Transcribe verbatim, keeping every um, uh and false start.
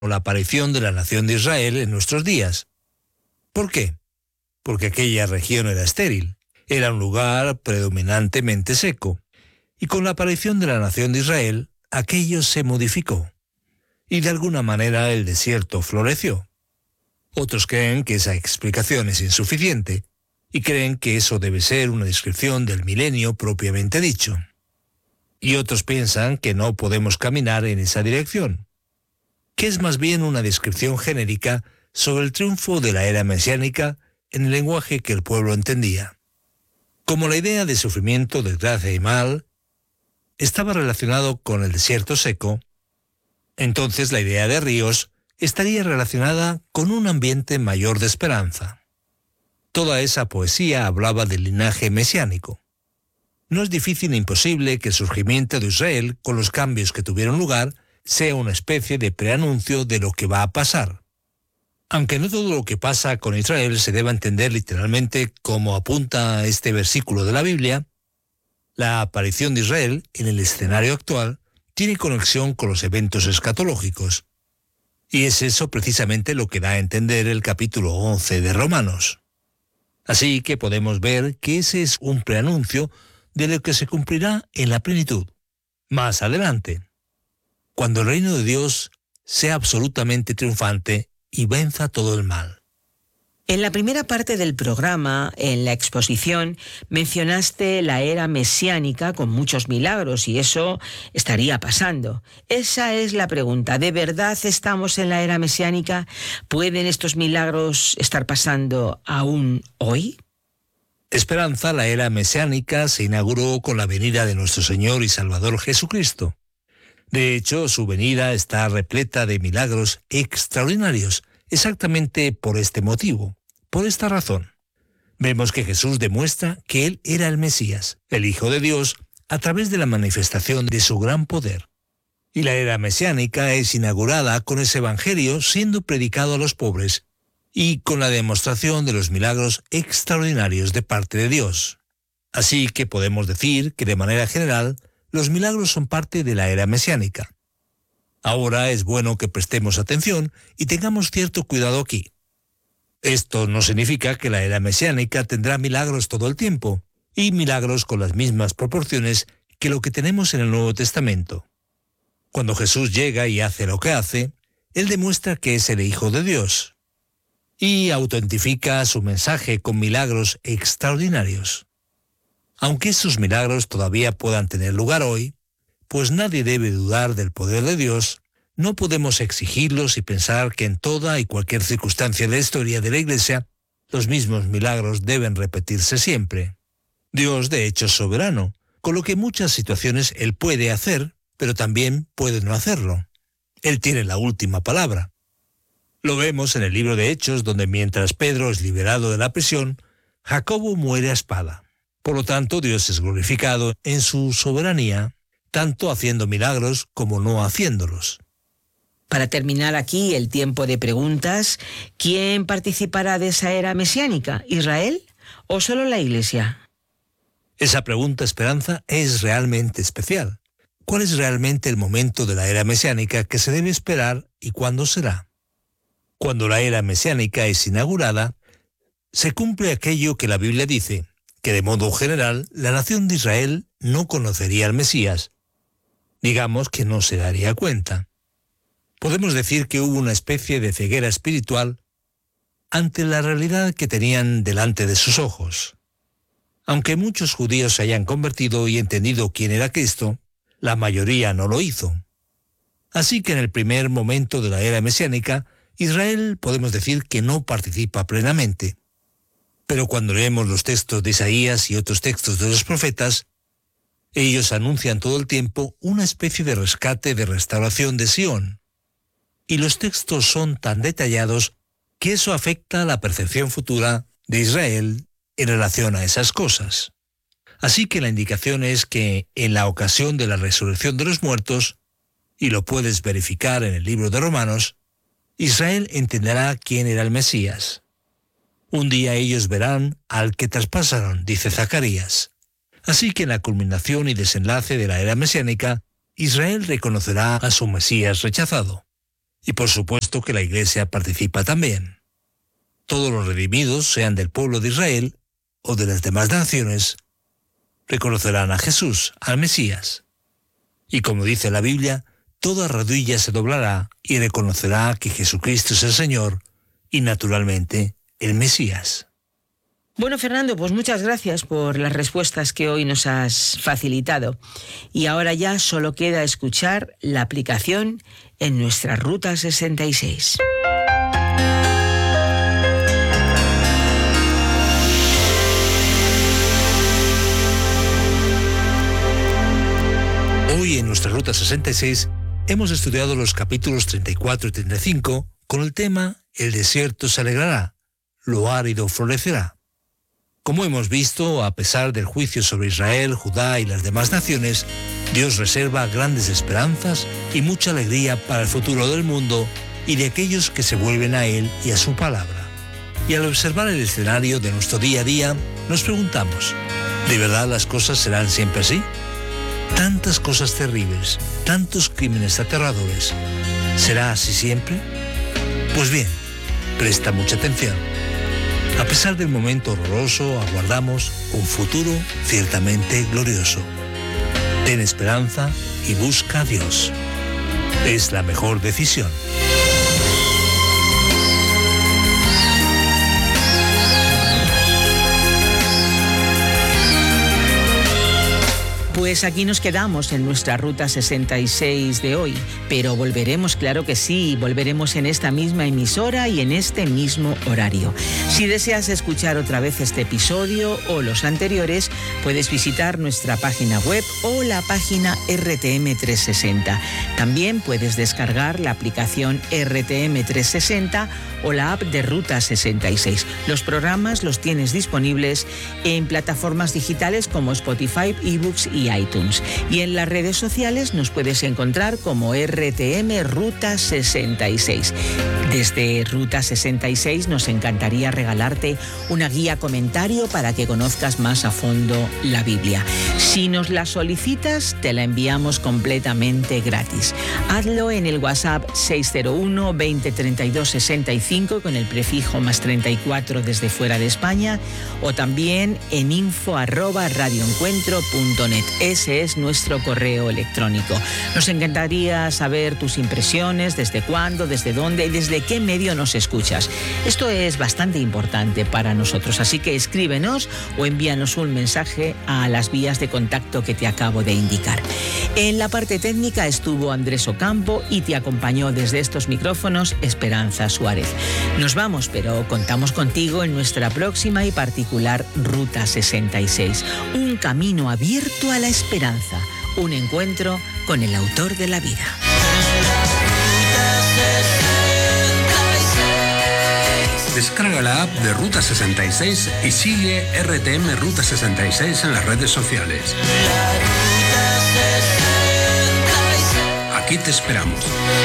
la aparición de la nación de Israel en nuestros días. ¿Por qué? Porque aquella región era estéril, era un lugar predominantemente seco, y con la aparición de la nación de Israel, aquello se modificó, y de alguna manera el desierto floreció. Otros creen que esa explicación es insuficiente, y creen que eso debe ser una descripción del milenio propiamente dicho. Y otros piensan que no podemos caminar en esa dirección, que es más bien una descripción genérica sobre el triunfo de la era mesiánica en el lenguaje que el pueblo entendía. Como la idea de sufrimiento, desgracia y mal estaba relacionado con el desierto seco, entonces la idea de ríos estaría relacionada con un ambiente mayor de esperanza. Toda esa poesía hablaba del linaje mesiánico. No es difícil ni imposible que el surgimiento de Israel, con los cambios que tuvieron lugar, sea una especie de preanuncio de lo que va a pasar. Aunque no todo lo que pasa con Israel se deba entender literalmente como apunta este versículo de la Biblia, la aparición de Israel en el escenario actual tiene conexión con los eventos escatológicos. Y es eso precisamente lo que da a entender el capítulo once de Romanos. Así que podemos ver que ese es un preanuncio de lo que se cumplirá en la plenitud, más adelante, cuando el reino de Dios sea absolutamente triunfante y venza todo el mal. En la primera parte del programa, en la exposición, mencionaste la era mesiánica con muchos milagros y eso estaría pasando. Esa es la pregunta. ¿De verdad estamos en la era mesiánica? ¿Pueden estos milagros estar pasando aún hoy? Esperanza, la era mesiánica se inauguró con la venida de nuestro Señor y Salvador Jesucristo. De hecho, su venida está repleta de milagros extraordinarios, exactamente por este motivo, por esta razón. Vemos que Jesús demuestra que Él era el Mesías, el Hijo de Dios, a través de la manifestación de su gran poder. Y la era mesiánica es inaugurada con ese Evangelio siendo predicado a los pobres y con la demostración de los milagros extraordinarios de parte de Dios. Así que podemos decir que de manera general, los milagros son parte de la era mesiánica. Ahora es bueno que prestemos atención y tengamos cierto cuidado aquí. Esto no significa que la era mesiánica tendrá milagros todo el tiempo, y milagros con las mismas proporciones que lo que tenemos en el Nuevo Testamento. Cuando Jesús llega y hace lo que hace, Él demuestra que es el Hijo de Dios, y autentifica su mensaje con milagros extraordinarios. Aunque estos milagros todavía puedan tener lugar hoy, pues nadie debe dudar del poder de Dios, no podemos exigirlos y pensar que en toda y cualquier circunstancia de la historia de la Iglesia, los mismos milagros deben repetirse siempre. Dios, de hecho, es soberano, con lo que en muchas situaciones Él puede hacer, pero también puede no hacerlo. Él tiene la última palabra. Lo vemos en el libro de Hechos, donde mientras Pedro es liberado de la prisión, Jacobo muere a espada. Por lo tanto, Dios es glorificado en su soberanía, tanto haciendo milagros como no haciéndolos. Para terminar aquí el tiempo de preguntas, ¿quién participará de esa era mesiánica? ¿Israel o solo la Iglesia? Esa pregunta, Esperanza, es realmente especial. ¿Cuál es realmente el momento de la era mesiánica que se debe esperar y cuándo será? Cuando la era mesiánica es inaugurada, se cumple aquello que la Biblia dice, que de modo general la nación de Israel no conocería al Mesías. Digamos que no se daría cuenta. Podemos decir que hubo una especie de ceguera espiritual ante la realidad que tenían delante de sus ojos. Aunque muchos judíos se hayan convertido y entendido quién era Cristo, la mayoría no lo hizo. Así que en el primer momento de la era mesiánica, Israel podemos decir que no participa plenamente. Pero cuando leemos los textos de Isaías y otros textos de los profetas, ellos anuncian todo el tiempo una especie de rescate, de restauración de Sión. Y los textos son tan detallados que eso afecta a la percepción futura de Israel en relación a esas cosas. Así que la indicación es que en la ocasión de la resurrección de los muertos, y lo puedes verificar en el libro de Romanos, Israel entenderá quién era el Mesías. Un día ellos verán al que traspasaron, dice Zacarías. Así que en la culminación y desenlace de la era mesiánica, Israel reconocerá a su Mesías rechazado. Y por supuesto que la Iglesia participa también. Todos los redimidos, sean del pueblo de Israel o de las demás naciones, reconocerán a Jesús, al Mesías. Y como dice la Biblia, toda rodilla se doblará y reconocerá que Jesucristo es el Señor y, naturalmente, el Mesías. Bueno, Fernando, pues muchas gracias por las respuestas que hoy nos has facilitado. Y ahora ya solo queda escuchar la aplicación en nuestra Ruta sesenta y seis. Hoy en nuestra Ruta sesenta y seis hemos estudiado los capítulos treinta y cuatro y treinta y cinco con el tema El desierto se alegrará, lo árido florecerá. Como hemos visto, a pesar del juicio sobre Israel, Judá y las demás naciones, Dios reserva grandes esperanzas y mucha alegría para el futuro del mundo y de aquellos que se vuelven a Él y a su palabra. Y al observar el escenario de nuestro día a día, nos preguntamos, ¿de verdad las cosas serán siempre así? Tantas cosas terribles, tantos crímenes aterradores. ¿Será así siempre? Pues bien, presta mucha atención. A pesar del momento horroroso, aguardamos un futuro ciertamente glorioso. Ten esperanza y busca a Dios. Es la mejor decisión. Pues aquí nos quedamos en nuestra Ruta sesenta y seis de hoy, pero volveremos, claro que sí, volveremos en esta misma emisora y en este mismo horario. Si deseas escuchar otra vez este episodio o los anteriores, puedes visitar nuestra página web o la página R T M trescientos sesenta. También puedes descargar la aplicación R T M trescientos sesenta o la app de Ruta sesenta y seis. Los programas los tienes disponibles en plataformas digitales como Spotify, eBooks y iTunes. Y en las redes sociales nos puedes encontrar como R T M Ruta sesenta y seis. Desde Ruta sesenta y seis nos encantaría regalarte una guía comentario para que conozcas más a fondo la Biblia. Si nos la solicitas, te la enviamos completamente gratis. Hazlo en el WhatsApp seis cero uno, veinte, treinta y dos, sesenta y cinco con el prefijo más treinta y cuatro desde fuera de España, o también en info arroba radioencuentro punto net. Ese es nuestro correo electrónico. Nos encantaría saber tus impresiones, desde cuándo, desde dónde y desde qué medio nos escuchas. Esto es bastante importante para nosotros, así que escríbenos o envíanos un mensaje a las vías de contacto que te acabo de indicar. En la parte técnica estuvo Andrés Ocampo y te acompañó desde estos micrófonos Esperanza Suárez. Nos vamos, pero contamos contigo en nuestra próxima y particular Ruta sesenta y seis. Un camino abierto a la esperanza. Un encuentro con el autor de la vida. Descarga la app de Ruta sesenta y seis y sigue R T M Ruta sesenta y seis en las redes sociales. Aquí te esperamos.